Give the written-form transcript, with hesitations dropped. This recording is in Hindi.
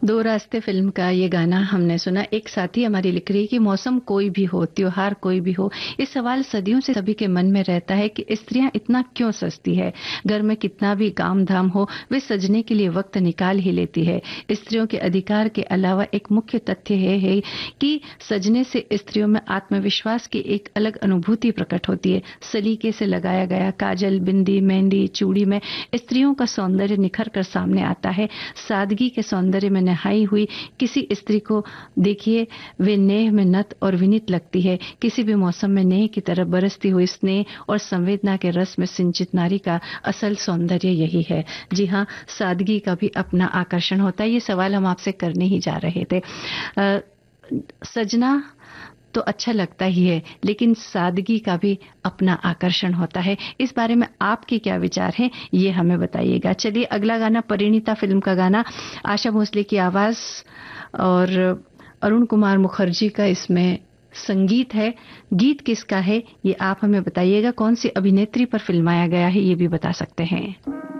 दो रास्ते फिल्म का ये गाना हमने सुना। एक साथी हमारी लिख रही है कि मौसम कोई भी हो, त्योहार कोई भी हो, ये सवाल सदियों से सभी के मन में रहता है कि स्त्रियां इतना क्यों सजती है। घर में कितना भी काम धाम हो, वे सजने के लिए वक्त निकाल ही लेती है। स्त्रियों के अधिकार के अलावा एक मुख्य तथ्य है कि सजने से स्त्रियों में आत्मविश्वास की एक अलग अनुभूति प्रकट होती है। सलीके से लगाया गया काजल, बिंदी, मेहंदी, चूड़ी में स्त्रियों का सौंदर्य निखर कर सामने आता है। सादगी के सौंदर्य में नहाई हुई किसी स्त्री को देखिए, वे नेह में नत और विनीत लगती है। किसी भी मौसम में नेह की तरह बरसती हुई स्नेह और संवेदना के रस में सिंचित नारी का असल सौंदर्य यही है। जी हाँ, सादगी का भी अपना आकर्षण होता है। ये सवाल हम आपसे करने ही जा रहे थे। सजना तो अच्छा लगता ही है, लेकिन सादगी का भी अपना आकर्षण होता है। इस बारे में आपके क्या विचार हैं, ये हमें बताइएगा। चलिए, अगला गाना परिणीता फिल्म का गाना, आशा भोसले की आवाज और अरुण कुमार मुखर्जी का इसमें संगीत है। गीत किसका है ये आप हमें बताइएगा। कौन सी अभिनेत्री पर फिल्माया गया है ये भी बता सकते हैं।